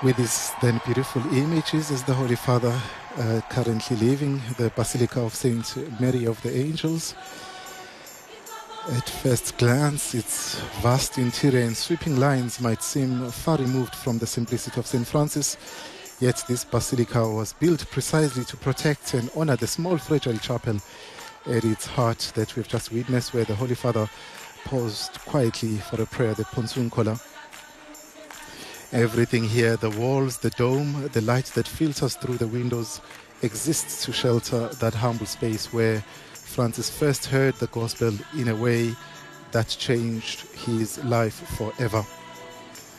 With these then beautiful images as the Holy Father currently leaving the Basilica of Saint Mary of the Angels. At first glance, its vast interior and sweeping lines might seem far removed from the simplicity of St. Francis, yet this basilica was built precisely to protect and honor the small fragile chapel at its heart that we've just witnessed, where the Holy Father paused quietly for a prayer, the Ponsunkola. Everything here, the walls, the dome, the light that filters through the windows, exists to shelter that humble space where Francis first heard the gospel in a way that changed his life forever.